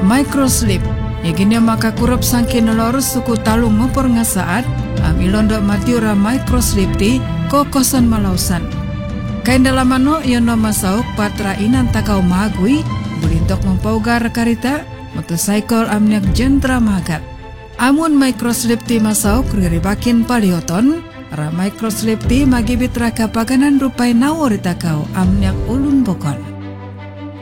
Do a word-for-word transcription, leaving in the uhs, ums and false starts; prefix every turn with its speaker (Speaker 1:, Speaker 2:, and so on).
Speaker 1: microslip. Iginya maka kurap sangkin lorus suku talung ngopor ngasaat am ilondo matiura microslip ti kokosan malausan. Kain dalamano yono masauk patra inan takau magui bulintok mempaugar karita motorcycle amnyak jentra magat. Amun microslip ti masauk riribakin palioton ra microslip ti magibit raka paganan rupai nawor takau amnyak ulun bokon.